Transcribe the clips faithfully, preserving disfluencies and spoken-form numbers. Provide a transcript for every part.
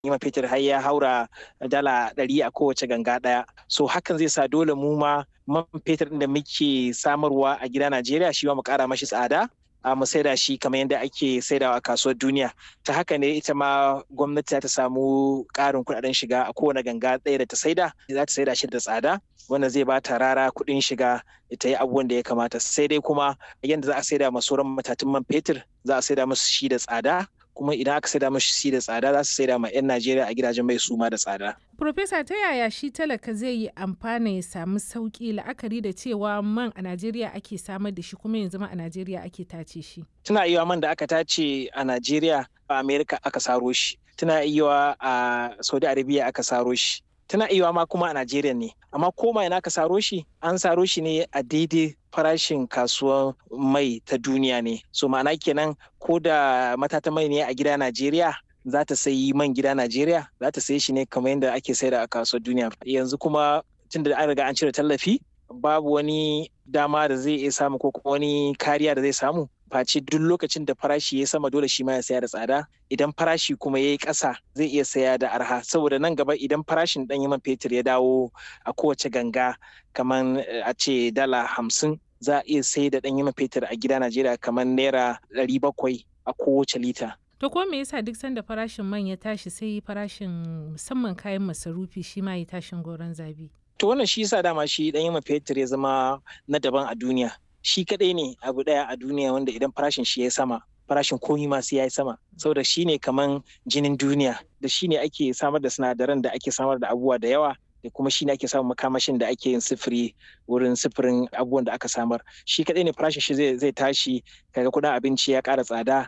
man fetur har ya haura dala ɗari a kowace ganga ɗaya. So hakan zai sa dole mu ma man fetur ɗin da muke samarwa a gida Najeriya shi ma mu ƙara mashi tsada. a mu saida shi kamar yadda ake saidawa a kasuwar duniya. Ta haka ne ita ma gwamnati za ta samu ƙarin kuɗaɗen shiga a kowane ganga ɗaya da ta saida, za ta saida shi da tsada, wanda zai ba ta rara kuɗin shiga ta yi abubuwan da ya kamata. Sai dai kuma yadda za a saida ma sauran matatun man fetur, za a saida musu shi da tsada, kuma idan aka saida musu shi da tsada za su saida ma 'yan Najeriya a gidajen mai suma da tsada. Profesa, ta yaya shi talaka zai yi amfana ya samu sauƙi la'akari da cewa man a Najeriya ake samar da shi kuma yanzu ma a Najeriya ake tace shi? Tana iya man da aka tace a Najeriya a Amerika aka saro shi. Tana iya a Saudi Arabia aka saro shi. Tana iya ma kuma a Najeriya ne. Amma koma ina aka saro shi, an saro shi ne a daidai farashin kasuwar mai ta duniya ne. So ma'ana kenan ko da matatan mai ne a gida Najeriya, za ta sayi man gida Najeriya, za ta sayi shi ne kamar yadda ake saida a kasuwar duniya. Yanzu kuma tun da an riga an cire tallafi, babu wani dama da zai iya samu ko kuma wani kariya da zai samu. Face duk lokacin da farashi ya sama dole shi ma ya saya da tsada. Idan farashi kuma ya yi ƙasa zai iya saya da arha. Saboda nan gaba idan farashin ɗanyen man fetur ya dawo a kowace ganga kamar a ce dala hamsin, za a iya sai da ɗanyen man fetur a gida Najeriya kamar naira ɗari bakwai a kowace lita. To ko me yasa duk sanda farashin man ya tashi sai farashin musamman kayan masarufi shi ma ya tashin goron zabi? To wannan shi yasa dama shi ɗanyen man fetur ya zama na daban a duniya. Shi kaɗai ne abu ɗaya a duniya wanda idan farashin shi ya sama, farashin komi ma sai ya yi sama. Saboda shi ne kaman jinin duniya, da shi ne ake samar da sinadaran da ake samar da abubuwa da yawa, da kuma shi ne ake samun makamashin da ake yin sifiri wurin sifirin abubuwan da aka samar. Shi kaɗai ne farashin shi zai, zai tashi, kaga kuɗin abinci ya ƙara tsada,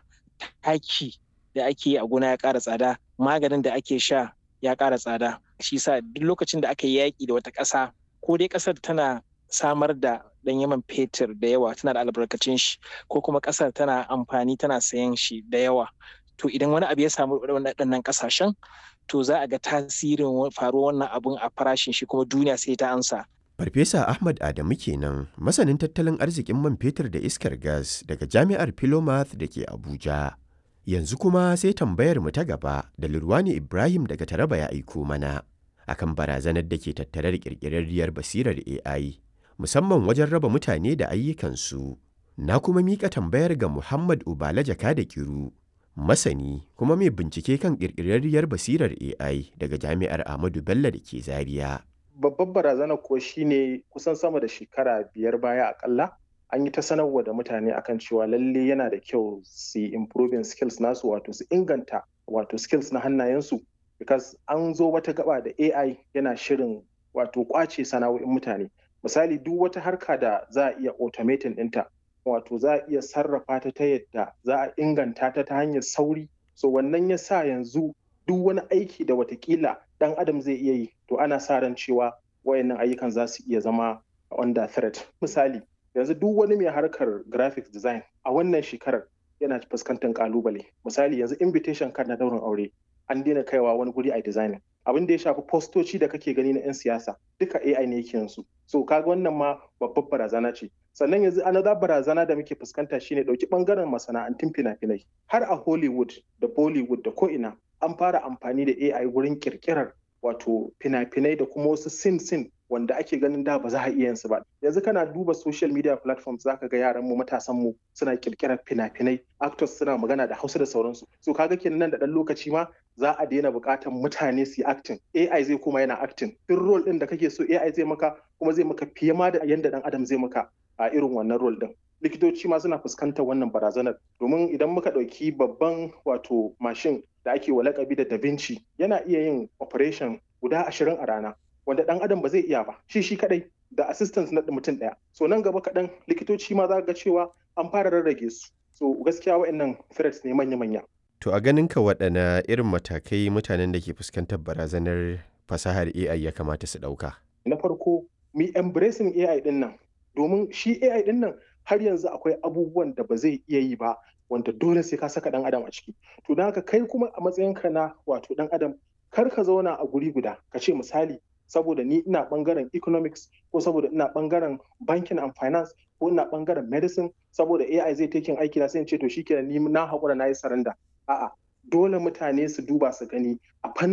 taki da ake yi a gona ya ƙara tsada, maganin da ake sha ya ƙara tsada. Shi sa duk lokacin da aka yi yaƙi da wata ƙasa, ko dai ƙasar tana samar da ɗanyen man fetur da yawa, tana da albarkacin shi, ko kuma ƙasar tana amfani tana sayan shi da yawa, to idan wani abu ya samu waɗannan ƙasashen, to za a ga tasirin faruwar wannan abun a farashin shi, kuma duniya sai ta ansa. Farfesa Ahmad Adamu kenan, masanin tattalin arzikin man fetur da iskar gas daga Jami'ar Philomath da ke Abuja. Yanzu kuma sai tambayar mu ta gaba da Lurwani Ibrahim daga Taraba ya aiko mana akan barazanar da ke tattare da ƙirƙirarriyar basirar A I, musamman wajen raba mutane da ayyukansu. Na kuma miƙa tambayar ga Muhammad Ubala Jaka da Kiru, masani kuma mai bincike kan ƙirƙirarriyar basirar A I daga Jami'ar Ahmadu Bello da ke Zaria. Babbar barazana kuwa shine kusan sama da shekara biyar baya akalla an yi ta sanarwa da mutane akan cewa lalle yana da kyau su yi improving skills nasu, wato su inganta wato skills na hannayensu, because an zo wata gaba da A I yana shirin wato kwace sana'o'in mutane. Misali, duk wata harka da za a iya automating ɗinta, wato za a iya sarrafa ta ta yadda za a inganta ta ta hanyar sauri. So wannan ya sa yanzu duk wani aiki da watakila ɗan adam zai iya yi, to ana sa ran cewa wayannan ayyukan za su iya zama under threat. Misali, yanzu duk wani mai harkar graphics design a wannan shekarar yana fuskantar kalubale. Misali, yanzu invitation card na daurin aure an daina kaiwa wani guri a designing. Abin da ya shafi postoci da kake gani na 'yan siyasa duka A I ne yake yanzu. So kaga wannan ma babbar barazana ce. Sannan yanzu another barazana da muke fuskanta shine dauki bangaren masana'antun fina-finai. Har a Hollywood da Bollywood da ko'ina an fara amfani da A I wurin kirkirar wato fina-finai da kuma wasu sin-sin wanda ake ganin da ba za a iya yin su ba. Yanzu kana duba social media platforms zaka ga yaran mu, matasan mu suna kirkirar fina-finai, actors suna magana da Hausa da sauransu. So kaga kenan nan da dan lokaci ma za a daina buƙatar mutane su yi acting. A I zai kuma yana acting. Duk role din da kake so A I zai maka, kuma zai maka fiye ma da yanda dan adam zai maka a irin wannan role din. Likitoci ma suna fuskantar wannan barazanar, domin idan muka ɗauki babban wato mashin da ake wa lakabi da Da Vinci, yana iya yin operation guda ashirin a rana, wanda ɗan adam ba zai iya ba, shi shi kaɗai da assistance na mutum ɗaya. So nan gaba kaɗan likitoci ma za ga cewa an fara rarrage su. So gaskiya waɗannan threats ne manya-manya. To a ganin ka waɗanne irin matakai mutanen da ke fuskantar barazanar fasahar A I ya kamata su ɗauka? Na farko, mi embracing A I ɗin nan, domin shi A I ɗin nan har yanzu akwai abubuwan da ba zai iya yi ba, wanda dole sai ka saka ɗan adam a ciki. To don haka kai kuma a matsayinka na wato ɗan adam, kar ka zauna a guri guda ka ce misali saboda ni ina bangaren economics, ko saboda ina bangaren banking and finance, ko ina bangaren medicine, saboda A I zai taking aiki na sai in ce to shikenan ni na haƙura na yi saranda. A'a, dole mutane su duba su gani a fannin